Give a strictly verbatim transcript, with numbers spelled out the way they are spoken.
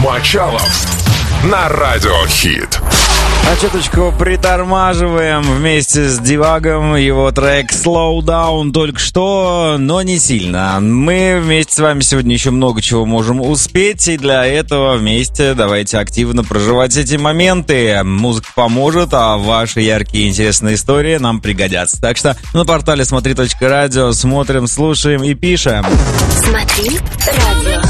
Мочалов на Радиохит. А чуточку притормаживаем вместе с Дивагом. Его трек Slow Down только что, но не сильно. Мы вместе с вами сегодня еще много чего можем успеть, и для этого вместе давайте активно проживать эти моменты. Музыка поможет, а ваши яркие и интересные истории нам пригодятся. Так что на портале смотри точка радио смотрим, слушаем и пишем. Смотри радио.